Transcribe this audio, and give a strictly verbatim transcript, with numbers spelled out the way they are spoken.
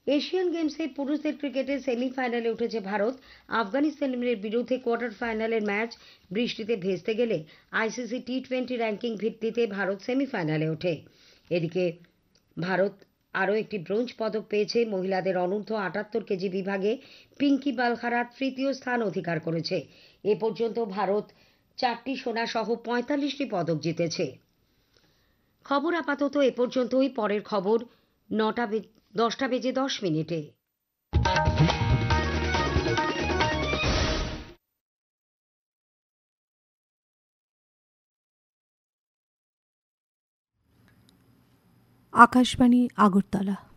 Asian গেমসে পুরুষদের ক্রিকেটের সেমিফাইনালে উঠেছে ভারত। আফগানিস্তানের বিরুদ্ধে কোয়ার্টার ফাইনালের ম্যাচ বৃষ্টিতে ভেস্তে গেলে আইসিসি টি টোয়েন্টি র্যাঙ্কিং ভিত্তিতে ভারত সেমিফাইনালে ওঠে। এদিকে ভারত আরও একটি ব্রোঞ্জ পদক পেয়েছে। মহিলাদের অনূর্ধ্ব আটাত্তর কেজি বিভাগে পিঙ্কি বালখারা তৃতীয় স্থান অধিকার করেছে। এ পর্যন্ত ভারত চারটি সোনা সহ পঁয়তাল্লিশটি পদক জিতেছে। খবর আপাতত এ পর্যন্তই। পরের খবর নটা দশটা বেজে দশ মিনিটে। আকাশবাণী আগরতলা।